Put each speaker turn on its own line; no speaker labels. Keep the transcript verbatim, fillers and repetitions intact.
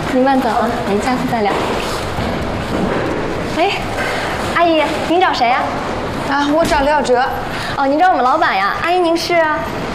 您慢走啊，我们下次再聊。哎，阿姨，您找谁呀？
啊，我找廖哲。
哦，您找我们老板呀？阿姨，您是？